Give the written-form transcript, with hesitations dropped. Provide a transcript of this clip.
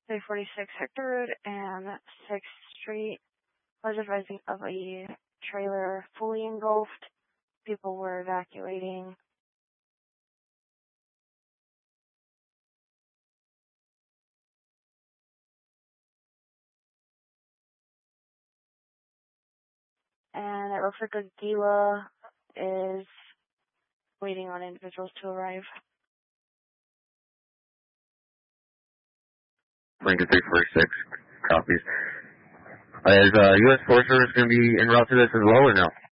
346 Hector Road and 6th Street was advising of a trailer fully engulfed. People were evacuating. And it looks like Aguila is waiting on individuals to arrive. Lincoln 346, copies. Is U.S. Forest Service going to be en route to this as well or no?